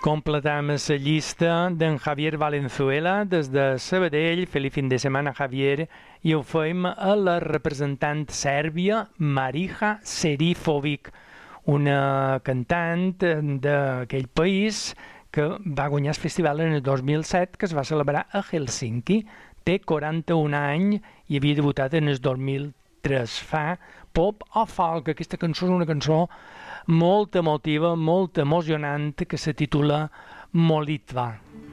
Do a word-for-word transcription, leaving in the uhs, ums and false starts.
Completam la llista d'en Javier Valenzuela des de Sabadell. Feliz fin de setmana, Javier. I ho fem a la representant sèrbia Marija Serifovic, una cantant d'aquell país que va guanyar el festival en el dos mil set, que es va celebrar a Helsinki. Té quaranta-un anys i havia debutat en el dos mil tres. Fa pop o folk. Aquesta cançó és una cançó molt emotiva, molt emocionant, que se titula Molitva.